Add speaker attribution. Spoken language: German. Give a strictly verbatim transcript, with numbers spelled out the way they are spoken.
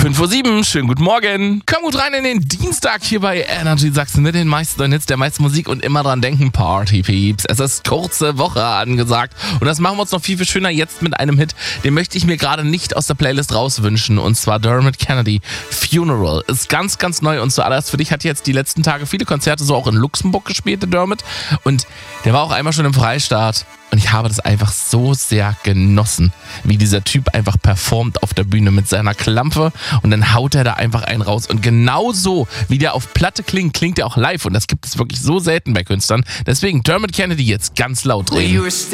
Speaker 1: fünf Uhr sieben, schönen guten Morgen. Komm gut rein in den Dienstag hier bei Energy Sachsen mit den meisten Hits, der meisten Musik und immer dran denken, Party Peeps. Es ist kurze Woche angesagt und das machen wir uns noch viel, viel schöner jetzt mit einem Hit, den möchte ich mir gerade nicht aus der Playlist rauswünschen, und zwar Dermot Kennedy, Funeral. Ist ganz, ganz neu und zuallererst für dich hat jetzt die letzten Tage viele Konzerte so auch in Luxemburg gespielt, der Dermot, und der war auch einmal schon im Freistaat. Und ich habe das einfach so sehr genossen, wie dieser Typ einfach performt auf der Bühne mit seiner Klampe und dann haut er da einfach einen raus. Und genauso wie der auf Platte klingt, klingt er auch live und das gibt es wirklich so selten bei Künstlern. Deswegen Dermot Kennedy jetzt ganz laut drehen.